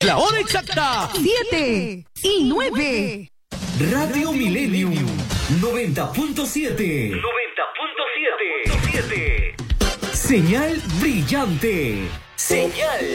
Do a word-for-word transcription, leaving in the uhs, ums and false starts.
La hora exacta. Siete y nueve. Radio Millennium noventa punto siete. noventa punto siete. Señal brillante. Señal